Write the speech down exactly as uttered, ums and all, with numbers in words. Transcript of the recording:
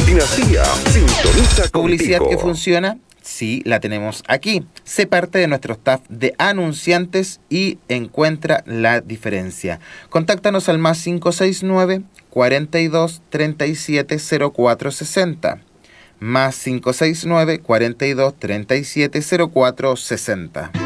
Dinastía sintoniza ¿Publicidad contigo. que funciona? Sí, la tenemos aquí. Sé parte de nuestro staff de anunciantes y encuentra la diferencia. Contáctanos al más cinco seis nueve, cuarenta y dos, treinta y siete, cero cuatro sesenta. Más cinco seis nueve, cuarenta y dos, treinta y siete, cero cuatro sesenta.